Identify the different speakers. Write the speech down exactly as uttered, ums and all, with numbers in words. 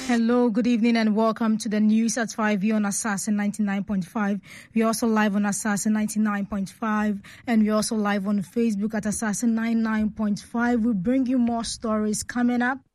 Speaker 1: Hello, good evening and welcome to the news at five here on Assassin ninety-nine point five. We're also live on Assassin ninety-nine point five and we're also live on Facebook at Assassin ninety-nine point five. We bring you more stories coming up.